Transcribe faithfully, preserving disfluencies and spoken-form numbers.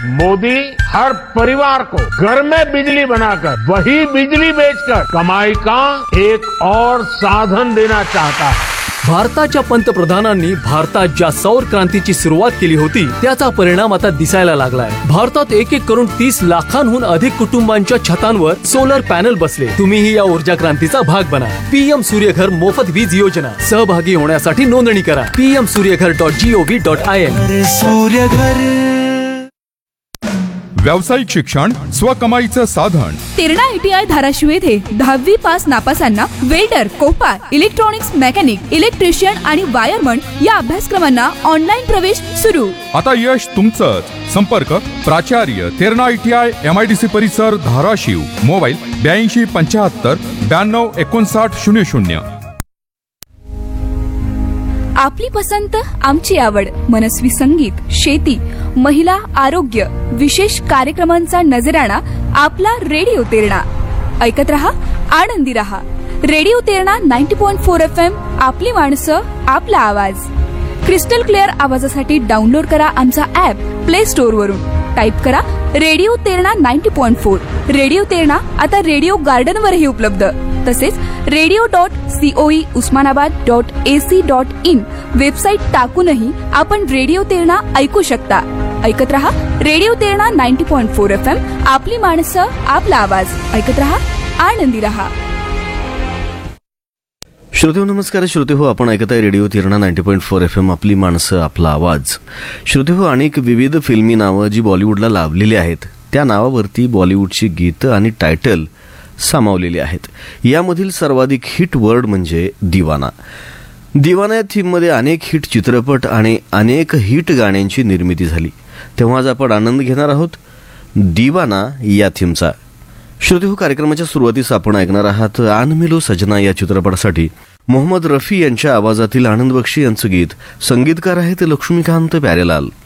मोदी हर परिवार को घर में बिजली बनाकर वही बिजली बेचकर कमाई का एक और साधन देना चाहता है. भारताच्या पंतप्रधानांनी भारतात ज्या सौर क्रांतीची सुरुवात केली होती त्याचा परिणाम आता दिसायला लागलाय. भारतात एक एक करून तीस लाखांहून अधिक कुटुंबांच्या छतांवर सोलर पॅनल बसले. तुम्हीही या ऊर्जा क्रांतीचा भाग बना. पीएम सूर्यघर मोफत वीज योजना सहभागी होण्यासाठी नोंदणी करा. PM Surya Ghar dot G O V dot I N. Surya Ghar. व्यावसायिक शिक्षण स्वकमाईचं साधन. तेरणा आयटीआय धाराशिव येथे दहावी pass नापासांना welder, Copa, electronics mechanic, electrician आणि वायरमन या अभ्यासक्रमांना ऑनलाईन प्रवेश सुरू. आता यश तुमचंच. संपर्क प्राचार्य तेरणा आयटीआय एमआयडीसी परिसर धाराशिव. मोबाईल ब्याऐंशी पंच्याहत्तर ब्याण्णव एकोणसाठ शून्य शून्य. आपली पसंत आमची आवड. मनस्वी संगीत, शेती, महिला, आरोग्य, विशेष कार्यक्रमांचा नजराणा आपला रेडिओ तेरणा. ऐकत रहा, आनंदी रहा. Radio Terna ninety point four F M. आपली माणसं, आपला आवाज. क्रिस्टल क्लिअर आवाजासाठी डाउनलोड करा आमचा ऍप प्ले स्टोअर वरून. टाईप करा radio Terna ninety point four. Radio Terna आता रेडिओ गार्डन वरही उपलब्ध. तसेच radio dot COE Osmanabad dot AC dot in website टाकूनही आपण रेडिओ तेरणा ऐकू शकता. ऐकत रहा radio Terna ninety point four F M. आपली माणसं, आपला आवाज. ऐकत रहा, आनंदी रहा. श्रोतेहो नमस्कार. श्रोतेहो आपण ऐकत आहे radio Terna ninety point four F M. आपली माणसं, आपला आवाज. श्रोतेहो अनेक विविध फिल्मी नावं जी बॉलिवूडला लाभलेली आहेत त्या नावावरती बॉलिवूडची गीतं आणि टायटल सामावलेली आहेत. यामधील सर्वाधिक हिट वर्ड म्हणजे दिवाना. दिवाना या थीममध्ये अनेक हिट चित्रपट आणि अनेक हिट गाण्यांची निर्मिती झाली. तेव्हा आज आपण आनंद घेणार आहोत दिवाना या थीमचा. श्रोतेहो कार्यक्रमाच्या सुरुवातीस आपण ऐकणार आहात आन मिलो सजना या चित्रपटासाठी मोहम्मद रफी यांच्या आवाजातील आनंद बक्षी यांचं गीत. संगीतकार आहेत लक्ष्मीकांत प्यारेलाल.